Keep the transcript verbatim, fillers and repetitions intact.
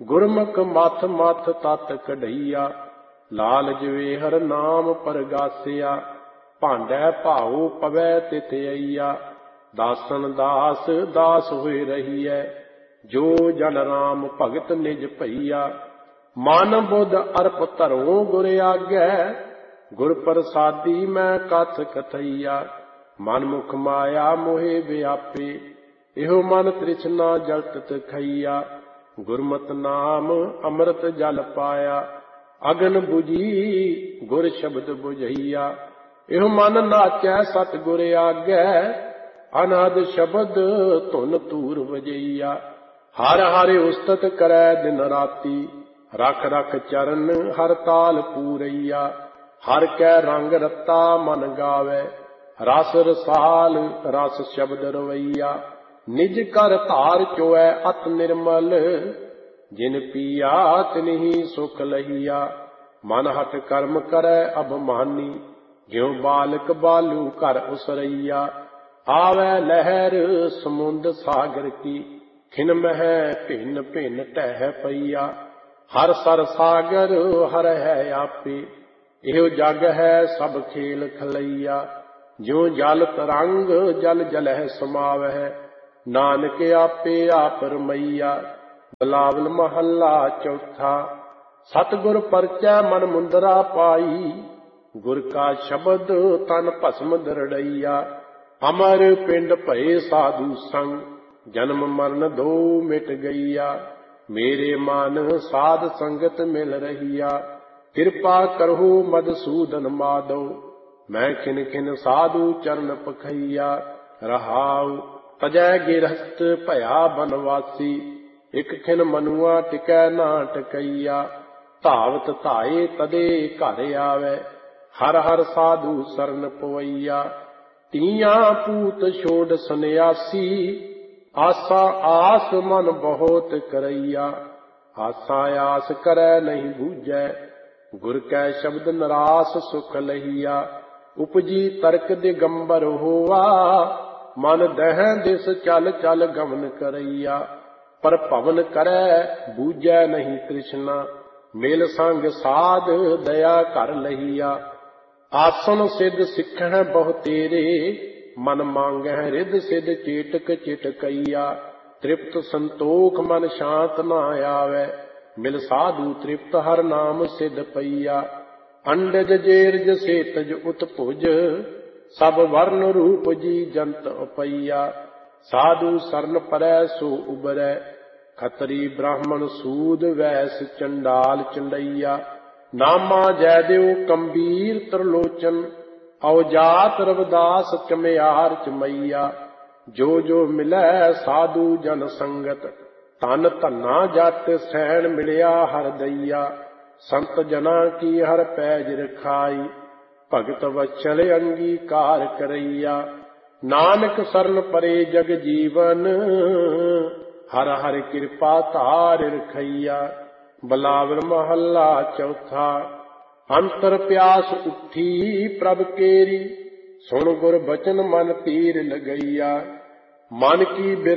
ਗੁਰਮੁਖ ਮਥ ਮਥ ਤਤ ਕਢਈਆ, ਲਾਲ ਜਵੇ ਹਰ ਨਾਮ ਪਰਗਾਸਿਆ। ਭਾਂਡੈ ਭਾਉ ਪਵੈ ਤਿਥ ਅਈਆ, ਦਾਸਨ ਦਾਸ ਦਾਸ ਹੋਏ ਰਹੀਐ। ਜੋ ਜਨ ਰਾਮ ਭਗਤ ਨਿਜ ਭਈਆ, ਮਨ ਬੁੱਧ ਅਰਪ ਧਰੋ ਗੁਰ ਆਗੈ। ਗੁਰ ਪ੍ਰਸਾਦੀ ਮੈਂ ਕਥ ਕਥਈਆ, ਮਨ ਮੁਖ ਮਾਇਆ ਮੋਹਿ ਵਿਆਪੇ। ਇਹੋ ਮਨ ਤ੍ਰਿਸ਼ਨਾ ਜਲਤ ਖਈਆ, ਗੁਰਮਤਿ ਨਾਮ ਅੰਮ੍ਰਿਤ ਜਲ ਪਾਇਆ। ਅਗਨ ਬੁਝੀ ਗੁਰ ਸ਼ਬਦ ਬੁਝਈਆ, ਇਹੋ ਮਨ ਨਾਚੈ ਸਤਿ ਗੁਰ ਆਗੈ। ਅਨਹਦ ਸ਼ਬਦ ਧੁਨ ਧੂਰ ਵਜਈਆ, ਹਰ ਹਰਿ ਉਸਤਤ ਕਰੈ ਦਿਨ ਰਾਤੀ। ਰਖ ਰਖ ਚਰਨ ਹਰ ਤਾਲ ਪੂਰਈਆ, ਹਰ ਕੈ ਰੰਗ ਰਤਾ ਮਨ ਗਾਵੈ। ਰਸ ਰਸਾਲ ਰਸ ਸ਼ਬਦ ਰਵਈਆ, ਨਿਜ ਕਰ ਧਾਰ ਚੋਐ ਅਤ ਨਿਰਮਲ। ਜਿਨ ਪੀਆ ਤਿਨਹੀ ਸੁਖ ਲਹੀਆ, ਮਨ ਹਟ ਕਰਮ ਕਰੈ ਅਭਮਾਨੀ। ਜਿਉ ਬਾਲਕ ਬਾਲੂ ਘਰ ਉਸਰਈਆ, ਆਵੈ ਲਹਿਰ ਸਮੁੰਦ ਸਾਗਰ ਕੀ। ਖਿਨ ਮਹਿ ਭਿੰਨ ਭਿੰਨ ਢਹਿ ਪਈਆ, ਹਰ ਸਰ ਸਾਗਰ ਹਰ ਹੈ ਆਪੇ। ਇਹੋ ਜਗ ਹੈ ਸਭ ਖੇਲ ਖਲਈਆ, ਜਿਉ ਜਲ ਤਰੰਗ ਜਲ ਜਲਹਿ ਸਮਾਵਹਿ। ਨਾਨਕ ਆਪੇ ਆਪ ਰਮਈਆ, ਬਿਲਾਵਲ ਮਹੱਲਾ ਚੌਥਾ। ਸਤਿਗੁਰ ਪਰਚੈ ਮਨ ਮੁੰਦਰਾ ਪਾਈ, ਗੁਰ ਕਾ ਸ਼ਬਦ ਤਨ ਭਸਮ ਦਰੜਈਆ। ਅਮਰ ਪਿੰਡ ਭਏ ਸਾਧੂ ਸੰਗ, ਜਨਮ ਮਰਨ ਦੋ ਮਿਟ ਗਈਆ। ਮੇਰੇ ਮਨ ਸਾਧ ਸੰਗਤ ਮਿਲ ਰਹੀਆ, ਕਿਰਪਾ ਕਰਹੁ ਮਧੂਸੂਦਨ ਮਾਧੋ। ਮੈਂ ਖਿਨ ਖਿਨ ਸਾਧੂ ਚਰਨ ਪਖਈਆ, ਰਹਾਉ ਤਜੈ ਗਿਰਹਸਤ ਭਇਆ ਬਨਵਾਸੀ। ਇਕ ਖਿਨ ਮਨੁਆ ਟਿਕੈ ਨਾ ਟਕਈਆ, ਧਾਵਤ ਧਾਏ ਤਦੇ ਘਰ ਆਵੈ। ਹਰ ਹਰ ਸਾਧੂ ਸਰਨ ਪਵਈਆ, ਤੀਆਂ ਪੂਤ ਛੋੜ ਸੰਨਿਆਸੀ। ਆਸਾ ਆਸ ਮਨ ਬਹੁਤ ਕਰਈਆ, ਆਸਾ ਆਸ ਕਰੈ ਨਹੀਂ ਬੂਝੈ। ਗੁਰ ਕੈ ਸ਼ਬਦ ਨਰਾਸ ਸੁਖ ਲਹੀਆ, ਉਪਜੀ ਤਰਕ ਦਿਗੰਬਰ ਹੋਆ। ਮਨ ਦਹਿ ਦਿਸ ਚਲ ਚਲ ਗਮਨ ਕਰਈਆ, ਪਰ ਭਵਨ ਕਰੈ ਬੂਝੈ ਨਹੀਂ ਤ੍ਰਿਸ਼ਨਾ। ਮਿਲ ਸੰਗ ਸਾਧ ਦਇਆ ਕਰ ਲਹੀਆ, ਆਸਨ ਸਿੱਧ ਸਿੱਖਹਿ ਬਹੁ ਤੇਰੇ। ਮਨ ਮੰਗਹਿ ਰਿੱਧ ਸਿੱਧ ਚੇਟਕ ਚਿਟਕਈਆ, ਤ੍ਰਿਪਤ ਸੰਤੋਖ ਮਨ ਸ਼ਾਂਤ ਨਾ ਆਵੈ। ਮਿਲ ਸਾਧੂ ਤ੍ਰਿਪਤ ਹਰ ਨਾਮ ਸਿੱਧ ਪਈਆ। ਅੰਡਜ ਜੇਰਜ ਸੇਤਜ ਉਤਭੁਜ, ਸਭ ਵਰਨ ਰੂਪ ਜੀ ਜੰਤ ਉਪਈਆ। ਸਾਧੂ ਸਰਨ ਪਰੈ ਸੋ ਉਬਰੈ, ਖਤਰੀ ਬ੍ਰਾਹਮਣ ਸੂਦ ਵੈਸ ਚੰਡਾਲ ਚੰਡਈਆ। ਨਾਮਾ ਜੈਦਿਓ ਕੰਬੀਰ ਤਰਲੋਚਨ, ਔਜਾਤ ਰਵਿਦਾਸ ਚਮਿਆਰ ਚਮਈਆ। ਜੋ ਜੋ ਮਿਲੈ ਸਾਧੂ ਜਨ ਸੰਗਤ, ਧਨ ਧੰਨਾ ਜਟ ਸੈਣ ਮਿਲਿਆ ਹਰ ਦਈਆ। ਸੰਤ ਜਨਾ ਕੀ ਹਰ ਪੈਜ ਰਖਾਈ, ਭਗਤ ਵਛਲ ਅੰਗੀਕਾਰ ਕਰਈਆ। ਨਾਨਕ ਸਰਨ ਪਰੇ ਜਗ ਜੀਵਨ, ਹਰ ਹਰ ਕਿਰਪਾ ਧਾਰ ਰਖਈਆ। ਬਿਲਾਵਲ ਮਹੱਲਾ ਚੌਥਾ। ਅੰਤਰ ਪਿਆਸ ਉੱਠੀ ਪ੍ਰਭ ਕੇਰੀ, ਸੁਣ ਗੁਰ ਬਚਨ ਮਨ ਤੀਰ ਲਗਈਆ। ਮਨ ਕੀ ਬਿਰ